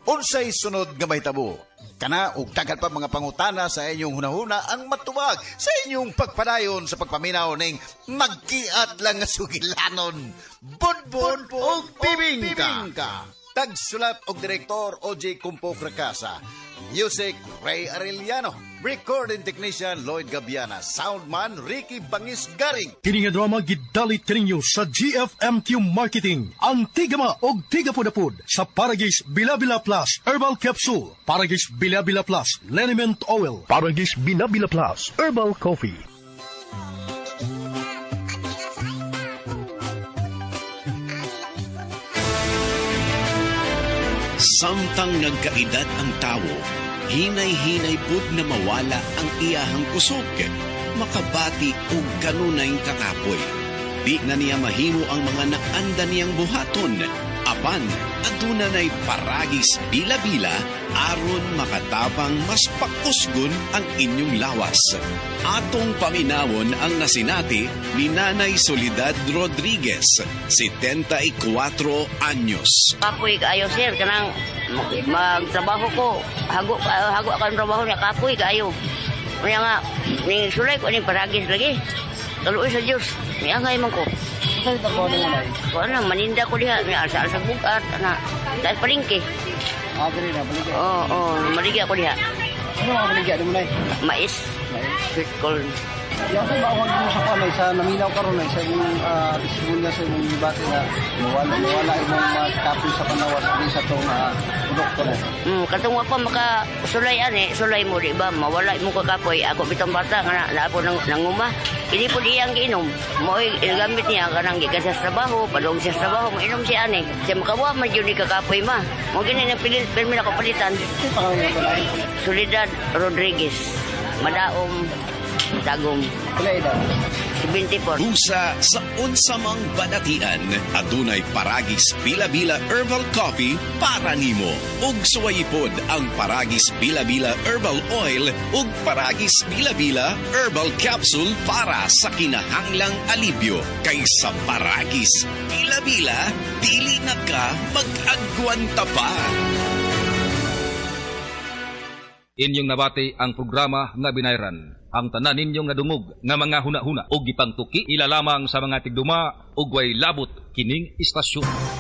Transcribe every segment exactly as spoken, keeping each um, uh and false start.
Unsay sunod nga mahitabo? Kana ug daghan pa mga pangutana sa inyong hunahuna ang matuwag sa inyong pagpadayon sa pagpaminaw ning magkiat lang nga sugilanon. Budbud ug bibingka. Tagsulat og direktor O J Kumpo Fracasa. Music Ray Arellano. Recording technician Lloyd Gabiana. Soundman Ricky Bangis Garing. Kini nga drama gidalit kaninyo sa G F M Q Marketing. Ang tigama og tigapudapud sa Paragis Bilabila Plus Herbal Capsule, Paragis Bilabila Plus Liniment Oil, Paragis Bilabila Plus Herbal Coffee. Samtang nagkaedad ang tawo, hinay-hinay pud na mawala ang iyahang kusog. Makabati og kanunayng kakapoy. Di na niya mahimo ang mga naanda niyang buhaton. Apan, aduna na'y paragis bila-bila aron makatapang mas pakusgon ang inyong lawas. Atong paminawon ang nasinati ni Nanay Soledad Rodriguez, setenta-y-cuatro anyos. Kapoy kaayo, sir. Kanang magtrabaho ko. Hago, hago ako ang trabaho niya. Kapoy kaayo. Kaya nga, ni sulay ko, ni paragis lagi. Taluoy sa Diyos. Ni angay man ko. Saan ito po naman? Kung ano, maninda ko diha. May asa-asa bukat. Ano, dahil palingke. Ah, ganun na, paligya. Oo, oo. Maligya ko diha. Ano ang paligya? Ano mo na eh? Mais. Sweet corn. Yung sa bawang mo sa kanay, sa naminaw ka ron, sa yung uh, testimonya sa yung debate na mawala, mawala yung mga kapoy sa panawas din sa itong uh, produkto na. Hmm, katong pa maka sulay ane, sulay mo di ba? Mawala mo kakapoy. Ako bitong bata nga na, na ako nang nanguma. Hindi po diyang giinom. Mo gamit niya kanang gikan sa trabaho, padong sa trabaho, mainom si ane. Siya makawa man yun ni kakapoy ma. Mo gini na pilit, permi na kapalitan. Soledad Rodriguez. Madaom Tagum. seventy-four. Busa sa unsamang banatian, adunay Paragis Bila-Bila Herbal Coffee para nimo. Ug suwayipod ang Paragis Bila-Bila Herbal Oil ug Paragis Bila-Bila Herbal Capsule para sa kinahanglang alibyo. Kaysa Paragis Bila-Bila, dili na ka mag-agwanta pa. Inyong nabati ang programa nga binayran. Ang tanan ninyong nadungog nga mga huna-huna o gipangtuki ilalamang sa mga tigduma ug way labot kining istasyon.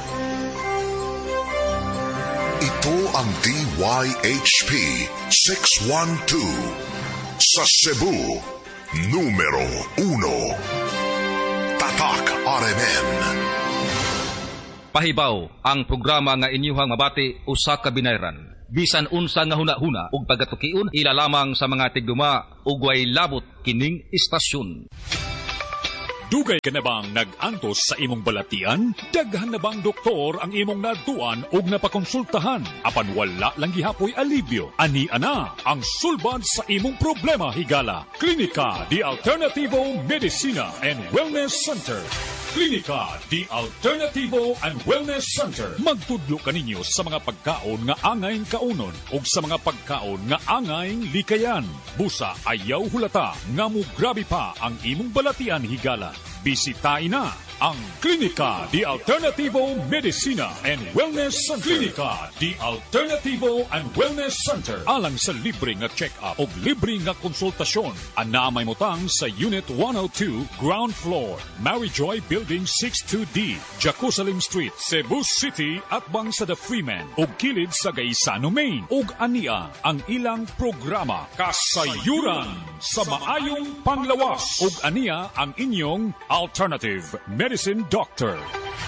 Ito ang D Y H P six one two sa Cebu, numero uno. Tatak R M N. Pahibaw ang programa nga inyuhang mabati usa ka binayran. Bisan unsa nga huna-huna ug pagatukion ilalamang sa mga tigduma ug way labot kining istasyon. Dugay ka na bang nag-antos sa imong balatian? Daghan na bang doktor ang imong naduan ug napakonsultahan? Apan wala lang gihapoy alibyo. Ani ana ang sulbad sa imong problema higala. Klinika di Alternativo Medicina and Wellness Center. Klinika di Alternativo and Wellness Center. Magtudlo kaninyo sa mga pagkaon nga angayng kaunon ug sa mga pagkaon nga angayng likayan. Busa ayaw hulata nga mugrabe pa ang imong balatian higala. Bisitahin na ang Klinika di Alternativo Medicina and Wellness Center. Klinika di Alternativo and Wellness Center. Alang sa libre nga check-up o libre nga konsultasyon. Anamay mo tang sa Unit one oh two, Ground Floor, Maryjoy Building six two D, Jacusalim Street, Cebu City at bang sa The Freeman o kilid sa Gaisano, Maine. Ug ania ang ilang programa Kasayuran sa maayong panglawas. Ug ania ang inyong Alternative Medicine Doctor.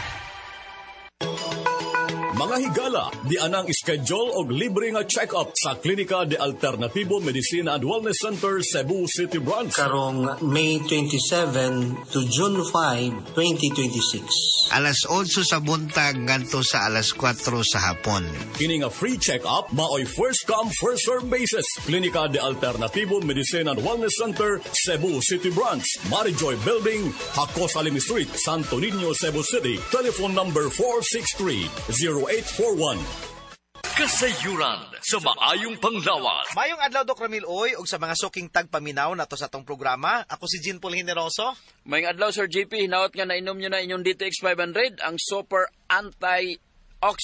Mga higala, di anang schedule og libre nga check-up sa Klinika de Alternativo Medicina and Wellness Center, Cebu City Branch. Karong May twenty-seven to June five, twenty twenty-six. Alas otso sa buntag ngadto sa alas kwatro sa hapon. Kini nga free check-up, maoy first come first serve basis. Klinika de Alternativo Medicina and Wellness Center, Cebu City Branch, Maryjoy Building, Jacusalim Street, Santo Niño, Cebu City. Telephone number four six three, zero eight four one. Kasayuran sa maayong panglawas. Mayong adlaw Doc Ramil Oy ug sa mga suking tagpaminaw nato sa atong programa. Ako si Jean Paul Generoso. Mayong adlaw Sir J P, hinaot nga nainom nyo na inyong D T X five hundred, ang super anti-oxidant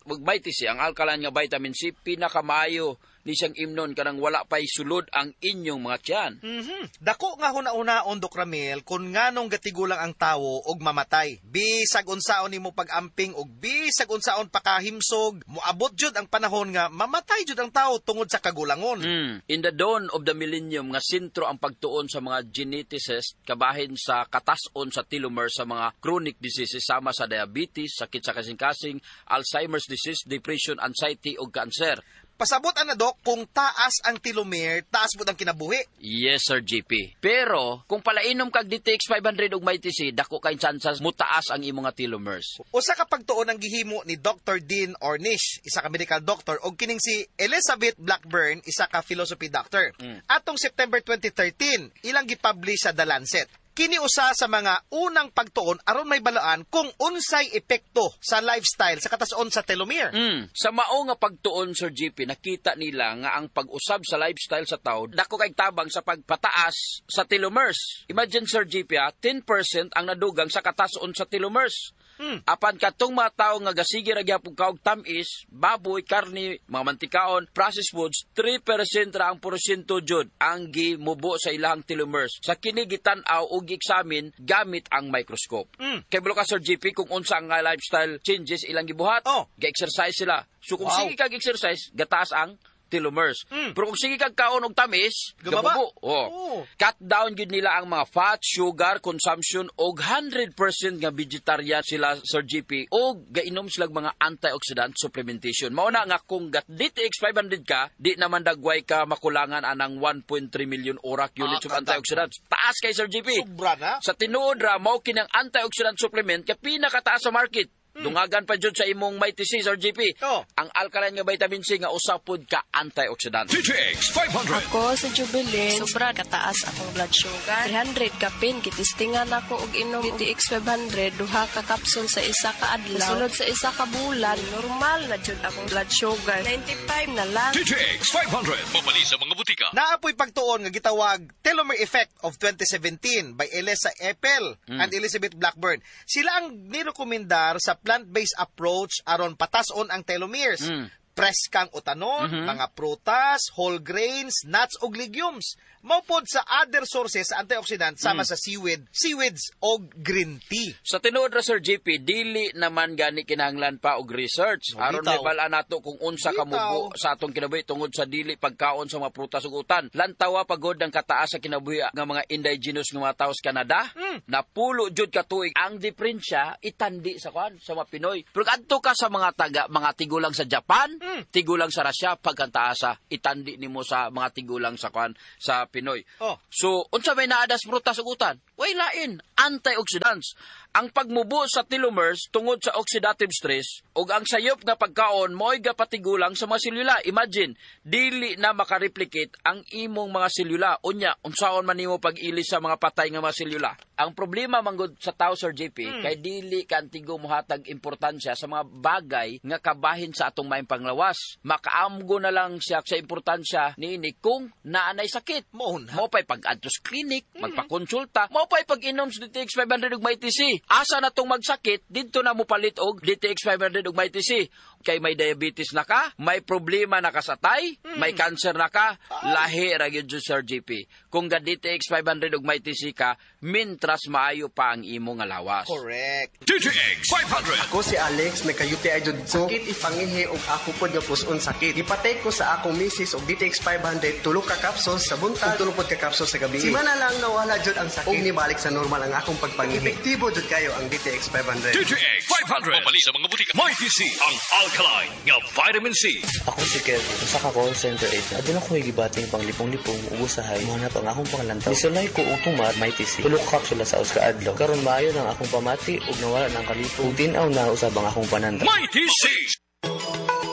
ug Mighty C, ang alkaline nga vitamin C, pinakamayo ni siyang imnon kanang wala pa'y sulod ang inyong mga tiyan. Mm-hmm. Dako nga huna-unaon, Doc Ramil, kung nganong gatigulang ang tawo og mamatay. Bisag unsaon nimo pag-amping og bisag unsaon pakahimsog, moabot jud ang panahon nga mamatay jud ang tawo tungod sa kagulangon. Mm. In the dawn of the millennium, nga sentro ang pagtuon sa mga geneticists kabahin sa katas-on sa telomere sa mga chronic diseases sama sa diabetes, sakit sa kasing-kasing, Alzheimer's disease, depression, anxiety ug cancer. Pasabot ana, Dok, kung taas ang telomere, taas mo ang kinabuhi. Yes, Sir G P. Pero, kung palainom kag D T X five hundred ug Mighty C, dako kay chances mutaas ang imong nga telomeres. Usa ka pagtuon ang gihimo ni Doctor Dean Ornish, isa ka medical doctor, og kining si Elizabeth Blackburn, isa ka philosophy doctor. Mm. Atong September twenty thirteen, ilang gipublish sa The Lancet. Kini usa sa mga unang pagtuon aron may balaan kung unsay epekto sa lifestyle sa katason sa telomere. Mm. Sa mao nga pagtuon, Sir G P, nakita nila nga ang pag-usab sa lifestyle sa tao dako kay tabang sa pagpataas sa telomeres. Imagine, Sir G P, ah, ten percent ang nadugang sa katason sa telomeres. Hmm. Apan katong mga tao nga gasige ra gyapon kaog tamis, baboy, karni, mga mantikaon, processed foods, three percent ra ang porsyento jud ang gimubo sa ilahang telomeres. Sa kini gitan-aw ug gi-examine gamit ang microscope. Hmm. Kay bulo ka, Sir G P, kung unsa ang uh, lifestyle changes ilang gibuhat, oh. ga-exercise sila. So kung wow. sige kag exercise, gataas ang telomeres. Mm. Pero kung sige kag kaon og tamis, gabubo. Oh. Oh. Cut down gid nila ang mga fat, sugar consumption og one hundred percent nga vegetarian sila, Sir G P, og gainom sila mga antioxidant supplementation. Mao na nga kung gat D T X five hundred ka, di naman dagway ka makulangan anang one point three million orak units ah, of antioxidants. Taas kay Sir G P. Sobra na. Sa tinuod ra mao kinang antioxidant supplement kay pinakataas sa market. Hmm. Dungagan pa jud sa imong Mighty C, Sir G P. Oh. Ang alkaline nga vitamin C nga usapod ka antioxidant. D T X five hundred. Ako sa Jubilin, sobra kataas akong blood sugar. three hundred kapin, kitistingan ako og inom D T X five hundred, duha ka kapsul sa isa ka adlaw. Sunod sa isa ka bulan, normal na jud akong blood sugar. ninety-five na lang. D T X five hundred. Mabali sa mga butika. Naapoy pagtuon nga gitawag Telomere Effect of twenty seventeen by Elisa Eppel mm. and Elizabeth Blackburn. Sila ang nirekomendar sa plant-based approach aron patason ang telomeres. Mm. Preskang utanon, mm-hmm. mga prutas, whole grains, nuts ug legumes. Maupod sa other sources sa antioxidant sama mm. sa seaweed, seaweeds o green tea. Sa tinuod ra, Sir G P, dili naman gani kinahanglan pa og research. Aron may bala nato kung unsa ka mubo sa atong kinabuhi tungod sa dili pagkaon sa mga prutas ug utan. Lantawa pagod ang kataas sa kinabuhi nga mga indigenous nga mga tawo sa Canada. Mm. Napulo jud ka tuig ang diferensya itandi sa kwan sa mga Pinoy. Pero kadto ka sa mga taga mga tigulang sa Japan, mm. tigulang sa Russia, pagkantaasa itandi nimo sa mga tigulang sa kwan sa Pinoy. Oh. So, unsa may naadas prutas ug utan? Way lain, antioxidants. Ang pagmubo sa telomeres tungod sa oxidative stress ug ang sayop nga pagkaon mo'y gapatigulang sa mga selula. Imagine, dili na makareplicate ang imong mga selula. Unya, unsaon man nimo pag-ilis sa mga patay nga mga selula? Ang problema manggod sa tao, Sir J P, hmm. kay dili kantigo mohatag importansya sa mga bagay nga kabahin sa atong maayong panglawas. Makaamgo na lang siya sa importansya niini kung naanay sakit. Mo pa'y pag-adto sa clinic, hmm. magpakonsulta, mo pa'y pag-inom sa D T X five hundred ug Mighty C. Asa na tong magsakit, dito na mo palit og D T X five hundred ug Mighty C. Kay may diabetes na ka, may problema na ka sa tay, hmm. may cancer na ka, lahi ra gyud Sir J P. Kung ga D T X five hundred ug Mighty C ka, mintras maayo pa ang imo nga lawas. Correct. D T X five hundred. Ako si Alex, nagka-U T I jud ko. Sakit ipangihi og ako pod nga puson sakit. Ipatay ko sa akong misis og D T X five hundred, tulo ka kapsos sa buntag, tulo pod ka kapsos sa gabi. Simana lang nawala jud ang sakit. Og nibalik sa normal ang akong pagpangihi. Epektibo jud kayo ang D T X five hundred. D T X five hundred. Mabali sa mga butika. Mighty C, ang alkaline nga vitamin C. Ako si Kevin, usa ka call center agent. Adun ako gibating panglipong-lipong ubusahay. Manap ang akong pangalantaw. Nisulay ko og tumat Mighty C. Tulo ka kapsula sa uska adlaw. Karon maayo nang akong pamati ug nawala nang kalipong. Tinaw na usab ang akong pananda. Mighty C.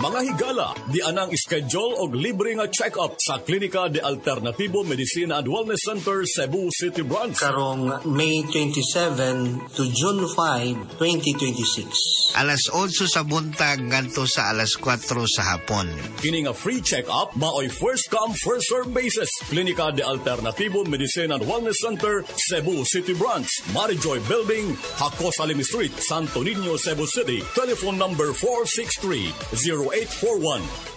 Mga higala, di anang schedule og libre nga check-up sa Klinika de Alternativo Medicina and Wellness Center, Cebu City Branch. Karong May twenty-seven to June five, twenty twenty-six. Alas otso sa buntag ngadto sa alas kwatro sa hapon. Kini nga free check-up maoy first come first serve basis. Klinika de Alternativo Medicina and Wellness Center, Cebu City Branch, Marijoy Building, Hakos Alim Street, Santo Niño, Cebu City. Telephone number four six three, zero eight four one.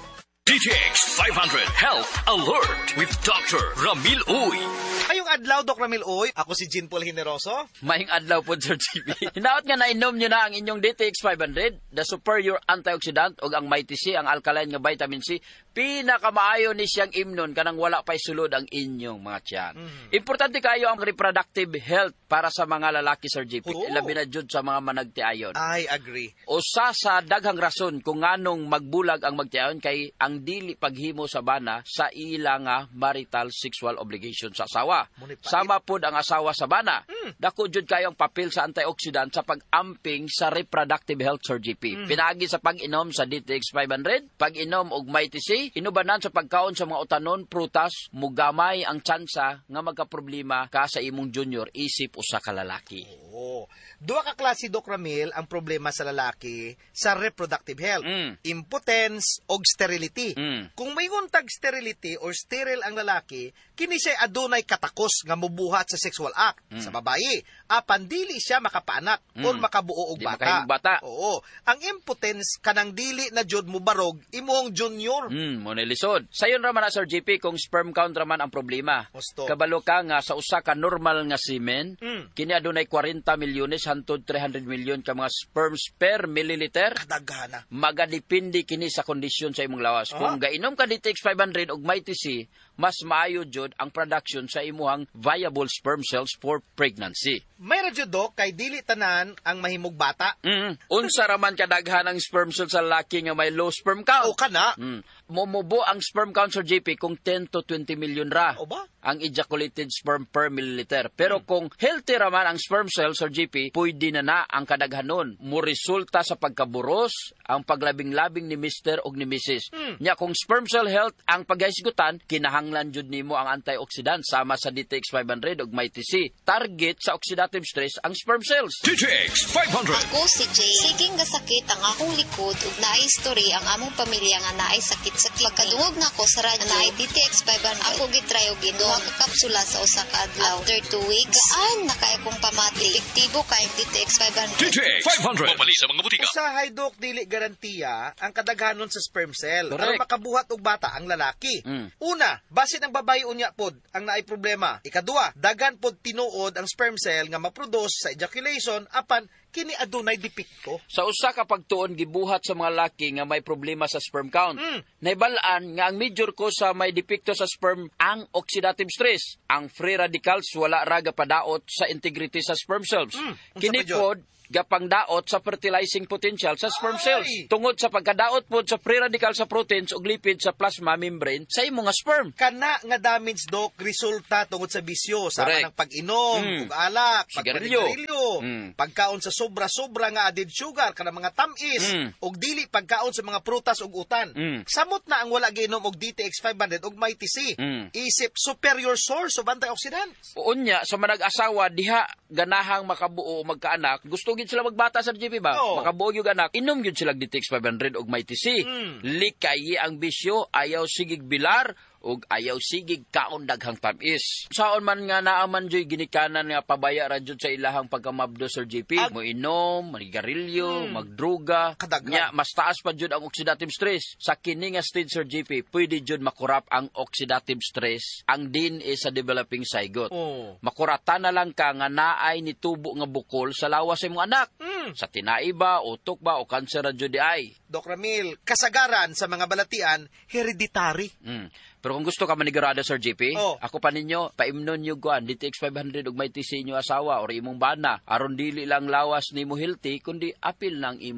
D T X five hundred Health Alert with Doctor Ramil Uy. Ayong adlaw, Doc Ramil Uy. Ako si Jean Paul Generoso. Maying adlaw po, Sir G B. Hinaot nga nainom nyo na ang inyong D T X five hundred, the superior antioxidant, o ang Mighty C, ang alkaline nga vitamin C. Pinakamaayo ni siyang imnon kanang wala pa'y sulod ang inyong mga tiyan. Mm-hmm. Importante kayo ang reproductive health para sa mga lalaki, Sir G P. Oh. Labi na jud sa mga managtiayon. I agree. Usa sa daghang rason kung nganong magbulag ang magtiayon kay ang dili paghimo sa bana sa ila nga marital sexual obligation sa asawa. Sama pod ang asawa sa bana. Mm. Dako jud kayo ang papel sa antioxidant sa pag-amping sa reproductive health, Sir G P. Mm. Pinaagi sa pag-inom sa D T X five hundred, pag-inom og Mighty C, inubanan sa pagkaon sa mga utanon, prutas, mugamay ang tsansa nga magkaproblema ka sa imong junior isip usa ka lalaki. Oo. Duha ka klase, Doc Ramil, ang problema sa lalaki sa reproductive health. Mm. Impotence o sterility. Mm. Kung may untag sterility or sterile ang lalaki, kini siya adunay katakos nga mubuhat sa sexual act. Mm. Sa babae, apan dili siya makapaanak mm. o makabuo og bata. bata. Oo. Ang impotence kanang dili na jud mo barog imong junior. Mm, mo nilisod. Sayon ra man na, Sir G P, kung sperm count ra man ang problema. Gusto. Kabalo ka nga sa usa ka normal nga semen, mm. kini adunay forty milyones hangtod three hundred milyon ka mga sperms per milliliter. Kadagana. Magadepende kini sa kondisyon sa imong lawas. Uh-huh. Kung gainom ka D T X five hundred og Mighty C, mas maayo jud ang production sa imuhang viable sperm cells for pregnancy. May radyo, Doc, kay dili tanan ang mahimog bata. Mm. Unsa ra man kadaghan ang sperm cells sa lalaki nga may low sperm count. O kana. Mm. Momubo ang sperm count, Sir J P, kung ten to twenty million ra. O ba? Ang ejaculated sperm per milliliter. Pero mm. kung healthy ra man ang sperm cells, Sir J P, pwede na na ang kadaghanon. Mo resulta sa pagkaburos ang paglabing-labing ni Mister og ni Missus Mm. Nya kung sperm cell health ang paghisgutan, kinahanglan jud nimo ang antioxidant sama sa D T X five hundred og Mighty C. Target sa oxidative stress ang sperm cells. D T X five hundred. Ako si Jay. Siging gasakit ang akong likod ug naay history ang among pamilya nga naay sakit sa kidney. Pagkadungog nako sa radyo naay D T X five hundred. Ako gitry og inom ka kapsula sa usa ka adlaw. After two weeks, gaan na kay akong pamati. Epektibo kay D T X five hundred. D T X five hundred. Mabali sa mga butika. Usahay, Doc, dili garantiya ang kadaghanon sa sperm cell. Correct. Aron makabuhat og bata ang lalaki. Mm. Una, basin ang babae unya pod ang naay problema. Ikaduha, dagan pod tinuod ang sperm cell nga maproduce sa ejaculation apan kini adunay depekto. Sa usa ka pagtuon gibuhat sa mga laki nga may problema sa sperm count. Mm. Naibal-an nga ang major cause sa may depekto sa sperm ang oxidative stress. Ang free radicals wala ra gapadaot sa integrity sa sperm cells. Mm. Kini pod gapang daot sa fertilizing potential sa sperm cells. Ay. Tungod sa pagkadaot pod sa free radical sa proteins ug lipid sa plasma membrane sa imong nga sperm. Kana nga damage, Doc, resulta tungod sa bisyo sa kanang pag-inom, mm. ug alak, sigarilyo, mm. pagkaon sa sobra-sobra nga added sugar kanang mga tamis, mm. ug dili pagkaon sa mga prutas ug utan. Mm. Samot na ang wala giinom og D T X five hundred ug Mighty C. Mm. Isip superior source of antioxidants. Unya sa manag-asawa diha ganahang makabuo magkaanak, gusto gid sila magbata sa G P ba? Oh. Makabuo yung anak, inom yun sila D T X five hundred og Mighty C. Mm. Likayi ang bisyo, ayaw sigig bilar, ug ayaw sigig kaon daghang tamis. Saon man nga naaman joy ginikanan nga pabaya ra jud sa ilahang pagkamabdo, Sir J P. Ag- mo inom, manigarilyo, mm. magdruga. Nya mas taas pa jud ang oxidative stress. Sa kini nga stage, Sir J P, pwede jud makurap ang oxidative stress ang D N A sa developing zygote. Oh. Makuratan na lang ka nga naay nitubo nga bukol sa lawas sa imong anak. Mm. Sa tinai ba, utok ba, o kanser ra jud di ay. Doc Ramil, kasagaran sa mga balatian, hereditary. Mm. Pero kung gusto ka manigurado, Sir J P, oh. ako pa ninyo, paimnon nyo kuan, D T X five hundred ug Mighty C inyo asawa or imong bana. Aron dili lang lawas nimo healthy, kundi apil ng imong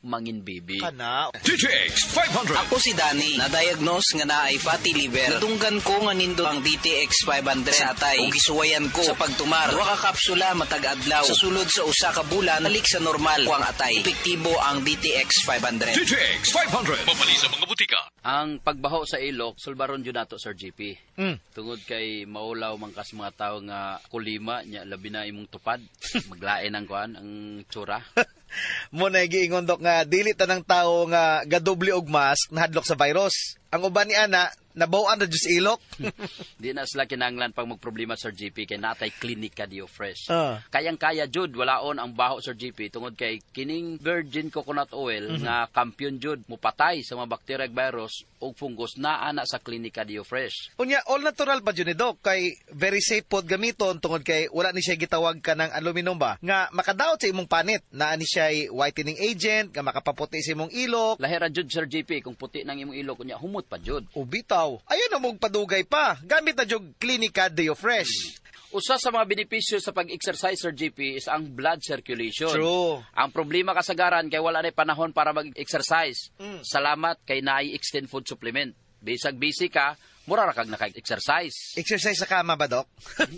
mangin bibi. Kana. D T X five hundred. Ako si Danny, na-diagnose nga naay fatty liver. Natunggan ko nga nindo ang D T X five hundred sa atay. O gisuwayan ko sa pagtumar. Duha ka kapsula matag adlaw. Sa sulod sa usa ka bulan, nalik sa normal ko ang atay. Epektibo ang D T X five hundred. D T X five hundred. Mabali sa mga butika. Ang pagbaho sa ilok, sulbaron jud nato Sir G P. Mm. Tungod kay maulaw man kas mga tawo nga kulima nya labi na imong tupad. Maglain ang kuan ang tsura. Mo na giingon dok nga dili tanang tawo nga gadoble og mask nahadlok sa virus. Ang uban ni ana nabawaan na jud ilok. Di na sila kinahanglan pag magproblema Sir G P kay natay klinika dio fresh. Uh. Kayang-kaya jud walaon ang baho Sir G P tungod kay kining virgin coconut oil mm-hmm. nga kampiyon jud mupatay sa mga bacteria ug virus ug fungus naa na sa klinika dio fresh. Unya all natural pa jud ni dok kay very safe pod gamiton tungod kay wala ni siya gitawag ka ng aluminum ba nga makadaot sa imong panit naa ni siya whitening agent nga makapaputi sa imong ilok. Lahira jud Sir G P kung puti nang imong ilok unya humot pa jud. Ubitaw. Ayun na mong padugay pa. Gamit na jog Clinica Deo Fresh. Hmm. Usa sa mga benepisyo sa pag-exercise Sir G P is ang blood circulation. True. Ang problema kasagaran kay wala na panahon para mag-exercise. Mm. Salamat kay naay extend food supplement. Bisag busy ka, mura ra kag naka-exercise. Exercise sa kama ba, Dok?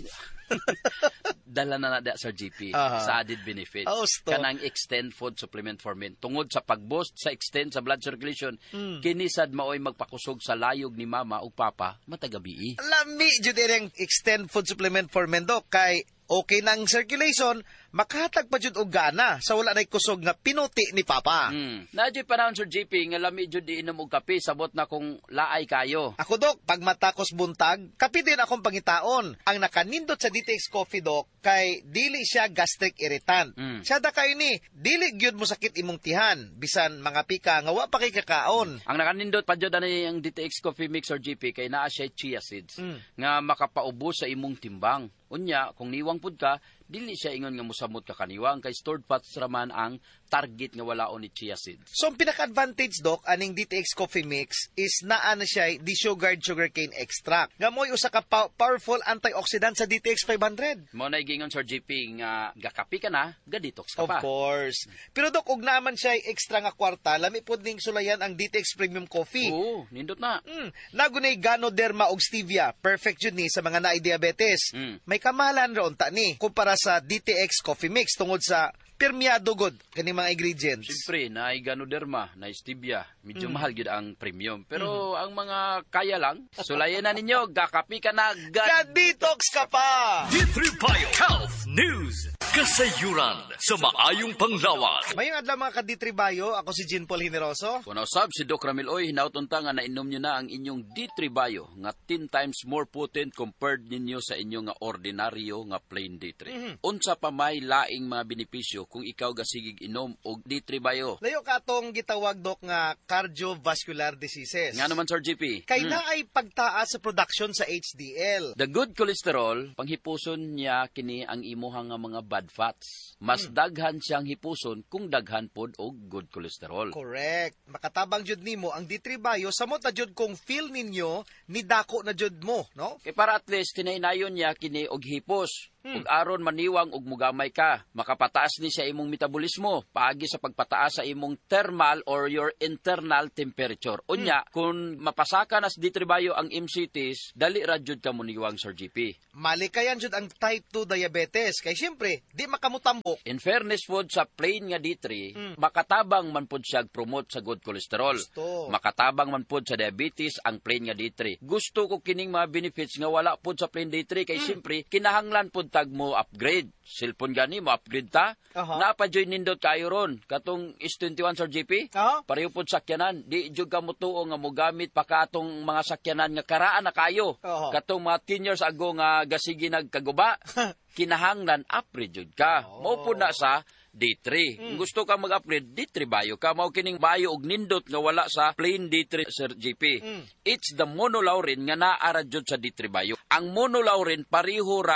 Dala na na Sir G P uh-huh. sa added benefit. Oh, kanang extend food supplement for men. Tungod sa pag-boost sa extend sa blood circulation, mm. kinisad maoy magpakusog sa layog ni mama ug papa matagabi. Lami jud ang extend food supplement for men, Dok, kay okay nang circulation, makahatag pa jud og gana sa wala nay kusog nga pinuti ni papa. Mm. Nadyo panahon Sir G P nga lami jud iinom og kape sabot na kung laay kayo. Ako Dok, pag matakos buntag, kape din akong pangitaon. Ang nakanindot sa D T X Coffee Dok kay dili siya gastric irritant. Mm. Siya da kay ni, dili gyud mo sakit imong tihan bisan mga pika nga wa pa kay kakaon. Ang nakanindot pa jud ani ang D T X Coffee Mix Sir G P kay naa siya chia seeds mm. nga makapaubos sa imong timbang. Unya, kung niwang pud ka, dili siya ingon nga musamot ka kaniwang kay stored fats raman ang target nga walaon ni chia seeds. So, ang pinaka-advantage, Doc, aning D T X Coffee Mix is naa na siya desugared sugarcane extract. Nga mo'y usa ka pa- powerful antioxidant sa D T X five hundred. Mo na gingon Sir G P nga gakapi ka na, ga-detox ka pa. Of course. Pero Doc, ug naman siya extra nga kwarta, lami pod ning sulayan ang D T X Premium Coffee. Oo, nindot na. Mm, nagunay Ganoderma ug Stevia. Perfect yun ni sa mga naay diabetes. Mm. May kamahalan ron ta ni kumpara sa D T X Coffee Mix tungod sa permeado god kani mga ingredients. Siyempre, naay Ganoderma, naay Stevia, medyo Mm. mahal gyud ang premium. Pero mm. ang mga kaya lang, sulayan na ninyo, gakapi ka na, ga-detox ka pa. D three Bio Health News. Kasayuran sa maayong panglawas. Mayong adlaw mga ka-D three Bio, ako si Jean Paul Generoso. Kuno sab si Doc Ramil Oy, hinautunta nga nainom nyo na ang inyong D three Bio nga ten times more potent compared ninyo sa inyong nga ordinaryo nga plain D three. Mm-hmm. Unsa pa may laing mga benepisyo kung ikaw gasigig inom og D three Bio? Layo ka tong gitawag Doc nga cardiovascular diseases. Nga naman Sir G P. Kay hmm. na ay pagtaas sa production sa H D L. The good cholesterol, panghipuson niya kini ang imuhang nga mga bad fats. Mas hmm. daghan siyang hipuson kung daghan pod og good cholesterol. Correct. Makatabang jud nimo ang D three Bio samot na jud kung feel ninyo ni dako na jud mo, no? Kay para at least tinaynayon niya kini og hipos. Hmm. Ug aron maniwang og mugamay ka, makapataas ni sa imong metabolismo paagi sa pagpataas sa imong thermal or your internal temperature. Unya, hmm. kung mapasaka na sa D three Bio ang M C Ts, dali ra jud ka muniwang Sir G P. Malikayan jud ang type two diabetes kay syempre di makamutambok. In fairness pod sa plain nga D three, hmm. makatabang man pod siya promote sa good cholesterol. Gusto. Makatabang man pod sa diabetes ang plain nga D three. Gusto ko kining mga benefits nga wala pod sa plain D three kay hmm. syempre kinahanglan pod tag mo upgrade. Cellphone gani mo upgrade ta. Uh-huh. Napa-join nindot kayo ron. Katong S twenty-one Sir G P. Uh-huh. Pareho pod sakyanan. Di jud ka mutuo nga mogamit pa katong mga sakyanan nga karaan na kayo. Uh-huh. Katong mga ten years ago nga gasigi nagkaguba. Kinahanglan upgrade jud ka. Oh. Mao pod na sa D three. Mm. Gusto ka mag-upgrade, D three Bio ka. Mao kining bio og nindot nga wala sa plain D three Sir G P. Mm. It's the monolaurin nga naara jud sa D three Bio. Ang monolaurin pareho ra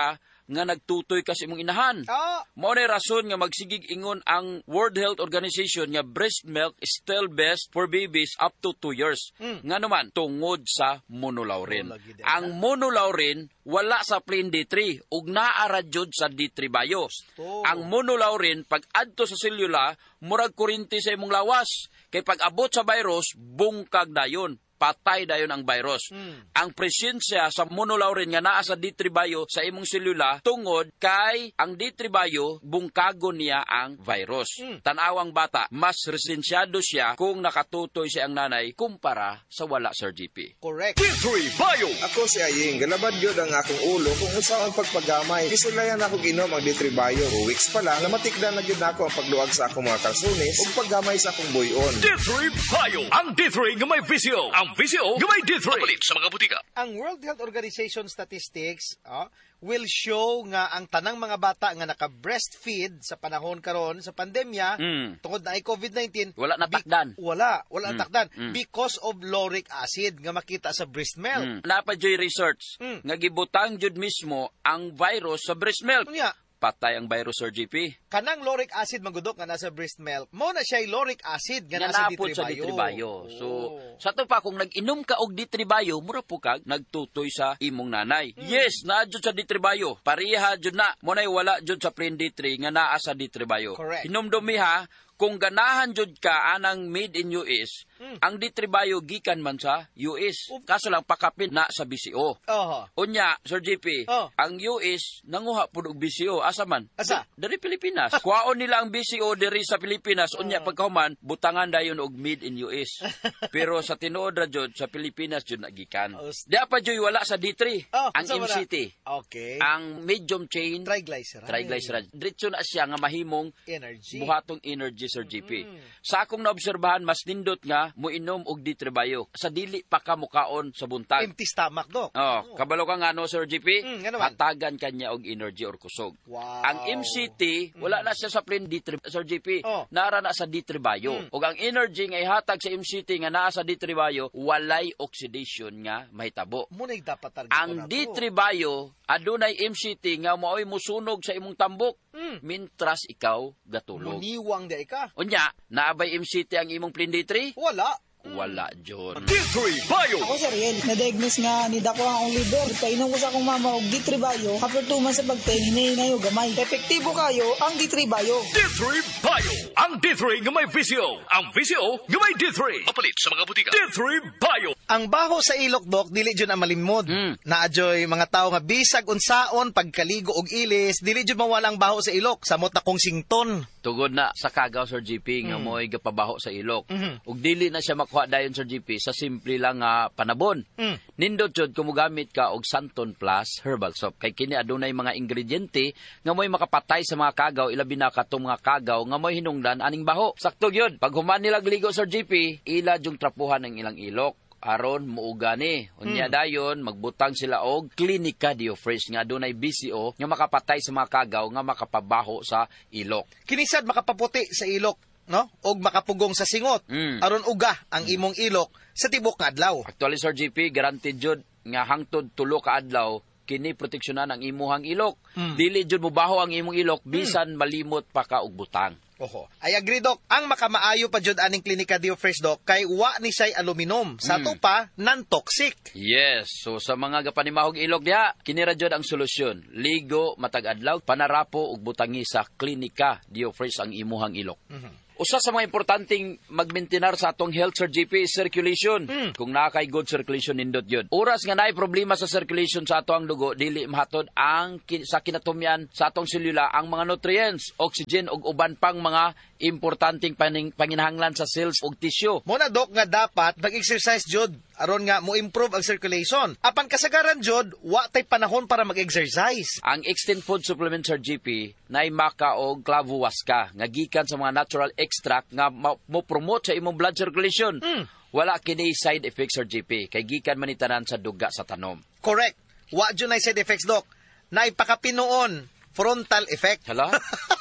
nga nagtutoy ka sa imong inahan. Oh. Mao na rason nga magsigig ingon ang World Health Organization nga breast milk is still best for babies up to two years. Mm. Nga naman, tungod sa monolaurin. Oh, ang monolaurin, wala sa plain D three, ug naara jud sa D three bio. Oh. Ang monolaurin, pag adto sa selula, murag kurinti sa imong lawas. Kay pag abot sa virus, bungkag dayon. Patay dayon ang virus. Mm. Ang presensya sa monolaurin nga naa sa D three bio sa imong selula tungod kay ang D three bio bungkagon niya ang virus. Mm. Tan-awang bata, mas resensyado siya kung nakatutoy siya ang nanay kumpara sa wala, Sir G P. Correct. D three bio. Ako si Aying, galabad gyud ang akong ulo kung unsa ang pagpagamay. Kisulayan ako ginom ang D three bio. O weeks pa lang, namatikdan na gyud nako ang pagluwag sa akong mga kalsones ug paggamay sa akong buyon. D three bio. Ang D three nga may visio. Ang visio nga may D three. Papalit sa mga butika. Ang World Health Organization statistics oh, will show nga ang tanang mga bata nga naka-breastfeed sa panahon karon sa pandemya mm. tungod na ay COVID nineteen. Wala natakdan. Bi- wala. Wala mm. natakdan. Mm. Because of lauric acid nga makita sa breast milk. Mm. Napadyoy research mm. nga gibutang jud mismo ang virus sa breast milk. Unya, patay ang virus, Sir G P. Kanang lauric acid magudok nga nasa breast milk, mo na siya lauric acid nga nasa D three bio. sa D three bio. So, sa to pa, kung nag-inom ka og D three bio, mura po kag nagtutoy sa imong nanay. Hmm. Yes, naa jud sa D three bio. Pareha jud na. Mo nay wala jud sa plain D three nga naa sa D three bio. Correct. Hinumdumi ha, kung ganahan jud ka anang made in U S, mm. ang D three bio gikan man sa U S. Uh. Kaso lang pakapin na sa B C O. Uh-huh. Unya, Sir G P, uh. ang U S nanguha pud og B C O. Asa man? Asa? Dari Pilipinas. Kuhaon nila ang B C O diri sa Pilipinas. Unya, uh. pagkahuman, butangan dayon og made in U S. Pero sa tinuod ra jud sa Pilipinas jud nagikan. Uh. Di pa jud wala sa D three. Oh, ang M C T. Okay. Ang medium chain triglyceride. Triglyceride. Diretso na siya nga mahimong energy. Buhatong energy, Sir G P. Mm. Sa akong naobserbahan, mas nindot nga moinom og D three bio. Sa dili pa ka mukaon sa buntag. Empty stomach, Dok. Oh, oh. Kabalo ka nga no, Sir G P? Mm, hatagan kanya og energy or kusog. Wow. Ang M C T, wala na siya sa plain D three, Sir G P. Oh. Nara na sa D three bio. Mm. Ug ang energy nga ihatag sa M C T nga naa sa D three bio, walay oxidation nga mahitabo. Munay dapat target ang D three bio, adunay M C T nga maoy musunog sa imong tambok. Mm. Mintras ikaw gatulog. Muniwang di ka. Unya, naabay M C T ang imong plain D three? Wala. Wala, John. D three bio. Ako, Sir Riel, na-diagnose nga ni Dako ang liver. Painom ko sa akong mama og D three bio. After two months sa pagtingin na yung gamay. Epektibo kayo ang D three bio. D three bio. Ang D three nga may visio. Ang visio nga may D three. Papalit sa mga butika. D three bio. Ang baho sa ilok, Dok, dili jud ang malimod. Mm. Naadyoy mga tao nga bisag unsaon pagkaligo og ilis, dili jud mawalang baho sa ilok. Samot na kong sington. Tugod na sa kagaw, Sir G P, nga mm. mo'y gapabaho sa ilok. Mm-hmm. Ug dili na siya makuha dayon, Sir G P, sa simple lang nga uh, panabon. Mm. Nindot jud kumugamit ka og Santon Plus herbal soap. Kay kini adunay mga ingrediente nga mo'y makapatay sa mga kagaw, ilabi na katong mga kagaw nga mo'y hinungdan aning baho. Sakto yun. Pag human nila gligo, Sir G P, ila jung trapuhan ng ilang ilok. Aron muugani. Unya hmm. dayon magbutang sila og Clinica Diofresh nga dunay B C O nga makapatay sa mga kagaw nga makapabaho sa ilok. Kinisad makapaputi sa ilok, no? Og makapugong sa singot. Hmm. Aron uga ang imong ilok sa tibok nga adlaw. Actually, Sir G P, guaranteed jud nga hangtod tulo ka adlaw kini proteksyonan ang imuhang ilok. Hmm. Dili jud mobaho ang imong ilok bisan hmm. malimot pa ka og butang. Oho. I agree, Dok. Ang makamaayo pa jud aning Clinica Diofresh, Dok, kay wa ni say aluminum. Sa mm. to pa, non-toxic. Yes. So sa mga gapanimahog ilog diha, kini ra jud ang solusyon. Ligo matag adlaw, panarapo ug butangi sa Clinica Diofresh ang imuhang ilok. Mm-hmm. Usa sa mga importanteng magmaintenar sa atong health, Sir G P, is circulation. Mm. Kung nakay good circulation, nindot yun. Oras nga naay problema sa circulation sa ato ang dugo, dili mahatod ang kin- sa kinatumyan sa atong selula ang mga nutrients, oxygen ug uban pang mga importanteng paning- panginahanglan sa cells ug tissue. Muna, Dok, nga dapat mag-exercise jud aron nga mo improve ang circulation. Apan kasagaran jud, wa tay panahon para mag-exercise. Ang Extend Food Supplement, Sir G P, naay maka og clavo huasca nga gikan sa mga natural extract nga mo promote sa imong blood circulation. Mm. Wala kini side effects, Sir G P, kay gikan man itanan sa duga sa tanom. Correct. Wa jud nay side effects, Dok. Naay pakapinuon frontal effect. Hala?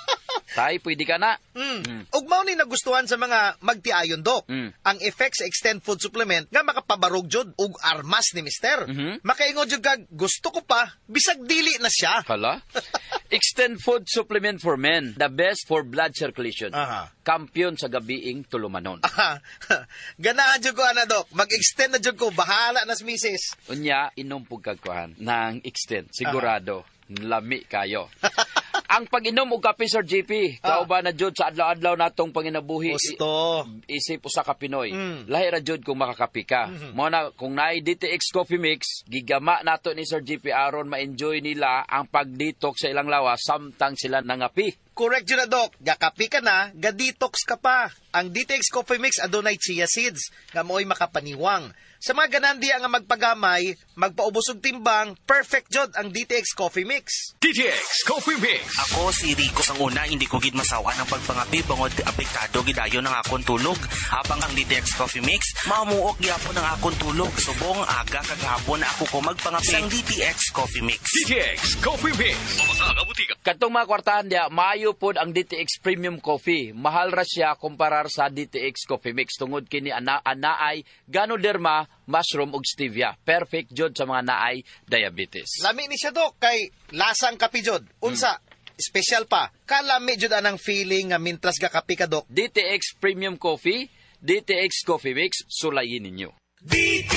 Tay, pwede ka na. Mm. Mm. Ug mao ni nagustuhan sa mga magtiayon, Dok. Mm. Ang effect sa Extend Food Supplement nga makapabarog jud og armas ni Mister. Mm-hmm. Makaingon jud kag gusto ko pa, bisag dili na siya. Hala? Extend Food Supplement for Men, the best for blood circulation. Aha. Kampiyon sa gabiing tulumanon. Aha. Ganahan jud ko ana, Dok. Mag-extend na jud ko, bahala na si Missus. Unya inom pug kagkuhan ng extend, sigurado. Aha. Lami kayo. Ang pag-inom og kape, Sir J P, ah. kauban na jud sa adlaw-adlaw natong panginabuhi. Gusto. Isip usa ka Pinoy. Mm. Lahi ra jud kung makakape ka. Mm-hmm. Mo na kung naay D T X Coffee Mix, gigama nato ni Sir J P aron ma-enjoy nila ang pag-detox sa ilang lawas samtang sila nangapi. Correct yun na, Dok. Gakapi ka na, ga-detox ka pa. Ang D T X Coffee Mix adunay chia seeds, nga mo'y makapaniwang. Sa mga ganandiya nga magpagamay, magpaubos og timbang, perfect jod ang D T X Coffee Mix. D T X Coffee Mix. Ako si Rico sang una, hindi ko gid masawa ng pagpangapi bangod apektado gidayon ng akong tulog. Habang ang D T X Coffee Mix, mamuok gyapon ang akong tulog. Subong aga kagahapon ako ko magpangapi ang D T X Coffee Mix. D T X Coffee Mix. Katong mga kwartahan dia, maayo pod ang D T X Premium Coffee. Mahal ra siya kumparar sa D T X Coffee Mix tungod kini ana anaay Ganoderma, mushroom ug stevia. Perfect jud sa mga naay diabetes. Lami ni siya, Dok, kay lasang kape jud. Unsa, hmm. special pa. Kalami jud anang feeling nga mintras ga kape ka, Dok. D T X Premium Coffee, D T X Coffee Mix, sulayin ninyo. D T